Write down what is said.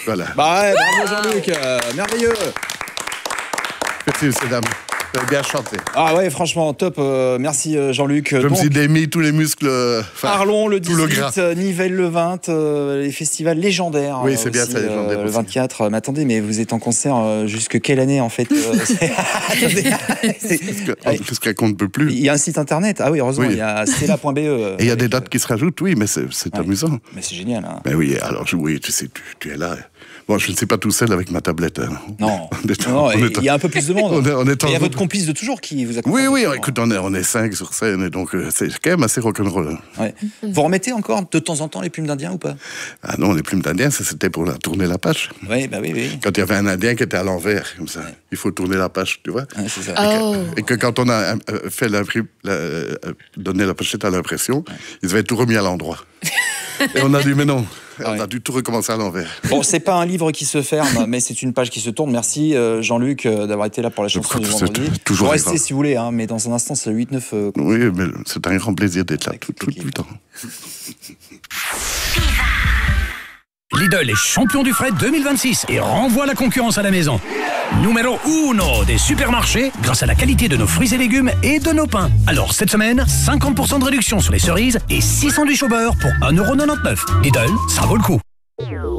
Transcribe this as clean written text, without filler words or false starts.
Voilà. Bah ouais, bravo Jean-Luc, merveilleux. Merci, messieurs, dames. Vous avez bien chanté. Ah ouais, franchement, top. Merci Jean-Luc. Je me suis démis tous les muscles. Arlon le tout le gras. 18, Nivelles le 20, les festivals légendaires. Oui, c'est bien aussi, ça, légendaire le aussi. 24. Mais attendez, mais vous êtes en concert jusque quelle année en fait Attendez. Parce qu'on ne peut plus. Il y a un site internet. Ah oui, heureusement, Oui. il y a stella.be. Et il y a des dates qui se rajoutent, oui, mais c'est amusant. Mais c'est génial. Hein. Mais oui, alors oui, tu sais, tu es là. Bon, je ne suis pas tout seul avec ma tablette. Hein. Non, il y a un peu plus de monde. Il y a votre complice de toujours qui vous accompagne. Oui, écoute, on est 5 sur scène, et donc c'est quand même assez rock'n'roll. Ouais. Vous remettez encore de temps en temps les plumes d'Indien ou pas? Ah non, les plumes d'Indien, c'était pour tourner la page. Oui, bah oui. Quand il y avait un Indien qui était à l'envers, comme ça, il faut tourner la page, tu vois. Ouais, c'est ça. Et que quand on a fait donné la pochette à l'impression, ils avaient tout remis à l'endroit. Et on a dit, mais non, on a dû tout recommencer à l'envers. Bon, c'est pas un livre qui se ferme, mais c'est une page qui se tourne. Merci Jean-Luc d'avoir été là pour la chanson du vendredi. Toujours vous restez si vous voulez, hein, mais dans un instant, c'est le 8-9. Oui, mais c'est un grand plaisir d'être là tout le temps. Lidl est champion du fret 2026 et renvoie la concurrence à la maison. Numéro 1 des supermarchés grâce à la qualité de nos fruits et légumes et de nos pains. Alors cette semaine, 50% de réduction sur les cerises et 6 sandwichs au beurre pour 1,99 €. Lidl, ça vaut le coup.